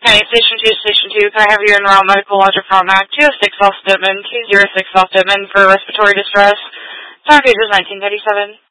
Hey, Station 2, can I have you en route medical Roger Frontenac, 206 South Stedman, 206 South Stedman for respiratory distress. Package is 1937.